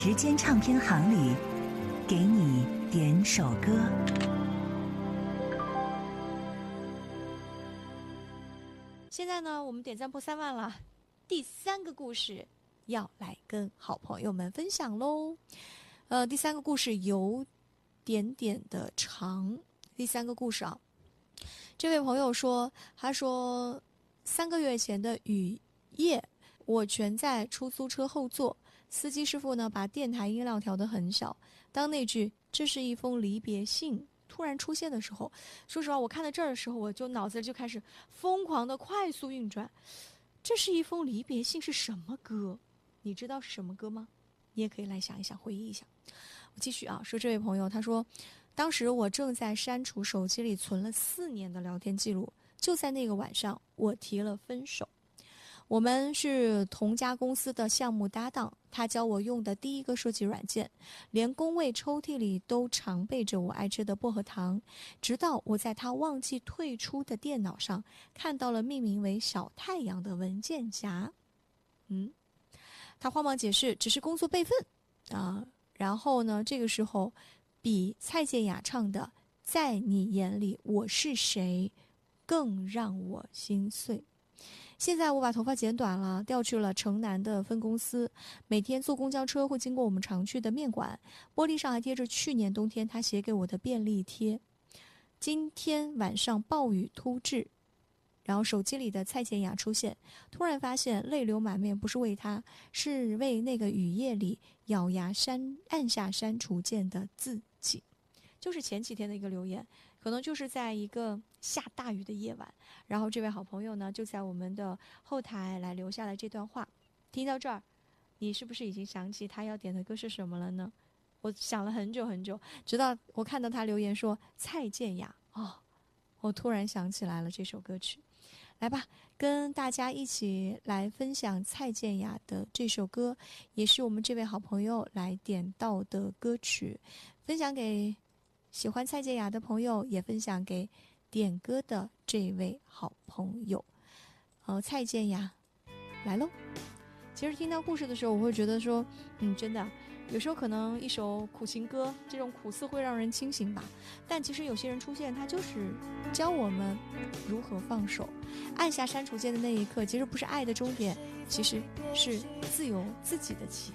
时间唱片行里，给你点首歌。 现在呢，我们点赞破3万了，第3个故事要来跟好朋友们分享喽。第3个故事有点点的长。第3个故事啊，这位朋友说，他说3个月前的雨夜，我全在出租车后座，司机师傅呢把电台音量调得很小。当那句"这是一封离别信"突然出现的时候，说实话，我看到这儿的时候，我就脑子就开始疯狂的快速运转。这是一封离别信是什么歌？你知道是什么歌吗？你也可以来想一想，回忆一下。我继续啊，说这位朋友他说，当时我正在删除手机里存了4年的聊天记录，就在那个晚上，我提了分手。我们是同家公司的项目搭档，他教我用的第一个设计软件，连工位抽屉里都常备着我爱吃的薄荷糖，直到我在他忘记退出的电脑上看到了命名为小太阳的文件夹。他慌忙解释只是工作备份啊。然后呢，这个时候比蔡健雅唱的在你眼里我是谁更让我心碎。现在我把头发剪短了，调去了城南的分公司，每天坐公交车会经过我们常去的面馆，玻璃上还贴着去年冬天他写给我的便利贴。今天晚上暴雨突至，然后手机里的蔡健雅出现，突然发现泪流满面，不是为他，是为那个雨夜里咬牙按下删除键的自己。就是前几天的一个留言，可能就是在一个下大雨的夜晚，然后这位好朋友呢就在我们的后台来留下了这段话。听到这儿，你是不是已经想起他要点的歌是什么了呢？我想了很久很久，直到我看到他留言说蔡健雅，我突然想起来了这首歌曲。来吧，跟大家一起来分享蔡健雅的这首歌，也是我们这位好朋友来点到的歌曲，分享给喜欢蔡健雅的朋友，也分享给点歌的这位好朋友。蔡健雅来喽。其实听到故事的时候，我会觉得说，真的，有时候可能一首苦情歌，这种苦涩会让人清醒吧。但其实有些人出现，他就是教我们如何放手。按下删除键的那一刻，其实不是爱的终点，其实是自由自己的起